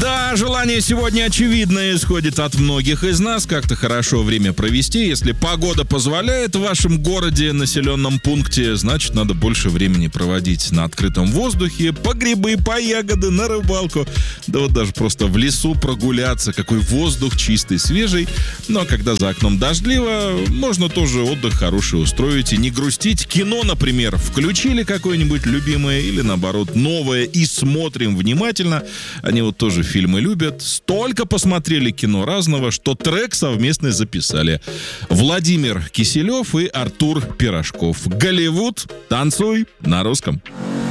Да, желание сегодня очевидно исходит от многих из нас. Как-то хорошо время провести. Если погода позволяет в вашем городе, населенном пункте, значит, надо больше времени проводить на открытом воздухе, по грибы, по ягоды, на рыбалку. Да вот даже просто в лесу прогуляться. Какой воздух чистый, свежий. Ну а когда за окном дождливо, можно тоже отдых хороший устроить и не грустить. Кино, например, включили какое-нибудь любимое или, наоборот, новое и смотрим внимательно. Они вот тоже фильмы любят. Столько посмотрели кино разного, что трек совместно записали. Владимир Киселев и Артур Пирожков. Голливуд, танцуй на русском.